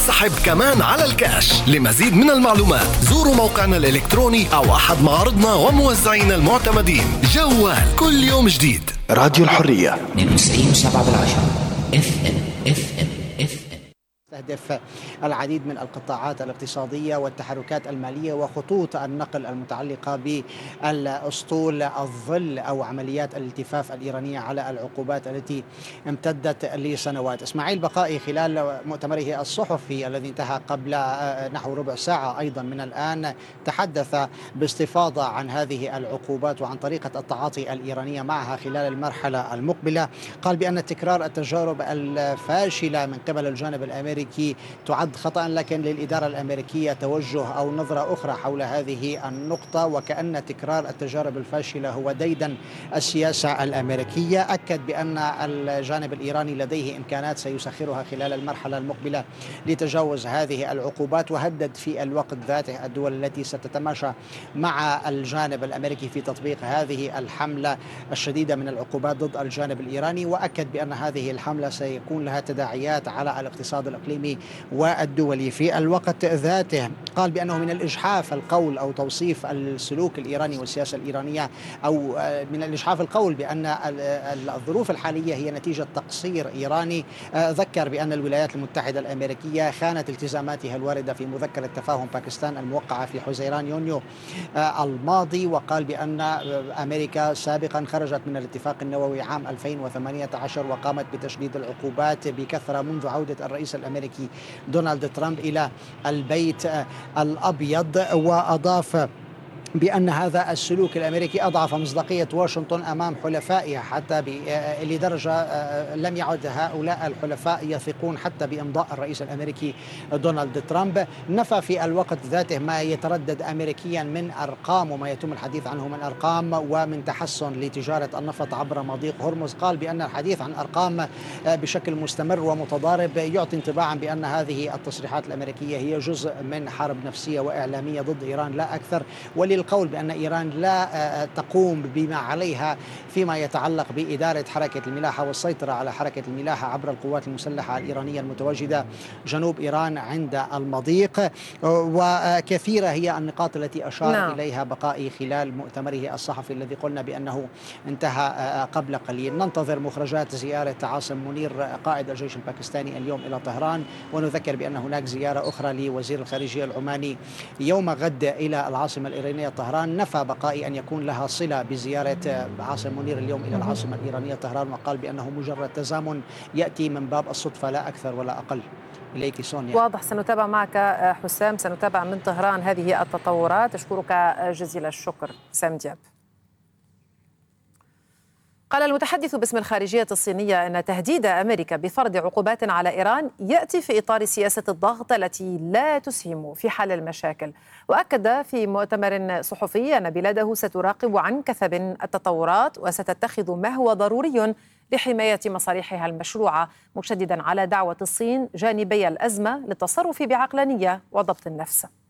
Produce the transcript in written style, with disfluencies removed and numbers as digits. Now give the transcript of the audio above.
سحب كمان على الكاش. لمزيد من المعلومات زوروا موقعنا الإلكتروني أو أحد معارضنا وموزعينا المعتمدين. جوال كل يوم جديد. راديو الحرية 92.7 FM. تستهدف العديد من القطاعات الاقتصادية والتحركات المالية وخطوط النقل المتعلقة بالأسطول الظل أو عمليات الالتفاف الإيرانية على العقوبات التي امتدت لسنوات. إسماعيل بقائي خلال مؤتمره الصحفي الذي انتهى قبل نحو ربع ساعة أيضا من الآن تحدث باستفاضة عن هذه العقوبات وعن طريقة التعاطي الإيرانية معها خلال المرحلة المقبلة. قال بأن تكرار التجارب الفاشلة من قبل الجانب الأمريكي تعد خطأ، لكن للإدارة الأمريكية توجه أو نظرة أخرى حول هذه النقطة، وكأن تكرار التجارب الفاشلة هو ديدن السياسة الأمريكية. أكد بأن الجانب الإيراني لديه إمكانات سيسخرها خلال المرحلة المقبلة لتجاوز هذه العقوبات، وهدد في الوقت ذاته الدول التي ستتماشى مع الجانب الأمريكي في تطبيق هذه الحملة الشديدة من العقوبات ضد الجانب الإيراني. وأكد بأن هذه الحملة سيكون لها تداعيات على الاقتصاد الإقليمي والدولي. في الوقت ذاته قال بأنه من الإجحاف القول أو توصيف السلوك الإيراني والسياسة الإيرانية أو من الإجحاف القول بأن الظروف الحالية هي نتيجة تقصير إيراني. ذكر بأن الولايات المتحدة الأمريكية خانت التزاماتها الواردة في مذكرة تفاهم باكستان الموقعة في حزيران يونيو الماضي، وقال بأن أمريكا سابقا خرجت من الاتفاق النووي عام 2018 وقامت بتشديد العقوبات بكثرة منذ عودة الرئيس الأمريكي دونالد ترامب إلى البيت الأبيض. وأضاف بأن هذا السلوك الأمريكي أضعف مصداقية واشنطن أمام حلفائها حتى لدرجة لم يعد هؤلاء الحلفاء يثقون حتى بإمضاء الرئيس الأمريكي دونالد ترامب. نفى في الوقت ذاته ما يتردد أمريكيا من أرقام وما يتم الحديث عنه من أرقام ومن تحسن لتجارة النفط عبر مضيق هرمز. قال بأن الحديث عن أرقام بشكل مستمر ومتضارب يعطي انطباعا بأن هذه التصريحات الأمريكية هي جزء من حرب نفسية وإعلامية ضد إيران لا أكثر، القول بأن إيران لا تقوم بما عليها فيما يتعلق بإدارة حركة الملاحة والسيطرة على حركة الملاحة عبر القوات المسلحة الإيرانية المتواجدة جنوب إيران عند المضيق. وكثيرة هي النقاط التي أشار إليها بقائي خلال مؤتمره الصحفي الذي قلنا بأنه انتهى قبل قليل. ننتظر مخرجات زيارة عاصم منير قائد الجيش الباكستاني اليوم إلى طهران، ونذكر بأن هناك زيارة أخرى لوزير الخارجية العماني يوم غد إلى العاصمة الإيرانية طهران. نفى بقائي أن يكون لها صلة بزيارة عاصم منير اليوم إلى العاصمة الإيرانية طهران، وقال بأنه مجرد تزامن يأتي من باب الصدفة لا أكثر ولا أقل. إليك سونيا. واضح، سنتابع معك حسام، سنتابع من طهران هذه التطورات. أشكرك جزيل الشكر حسام دياب. قال المتحدث باسم الخارجية الصينية أن تهديد أمريكا بفرض عقوبات على إيران يأتي في إطار سياسة الضغط التي لا تسهم في حل المشاكل. وأكد في مؤتمر صحفي أن بلاده ستراقب عن كثب التطورات وستتخذ ما هو ضروري لحماية مصالحها المشروعة، مشددا على دعوة الصين جانبي الأزمة للتصرف بعقلانية وضبط النفس.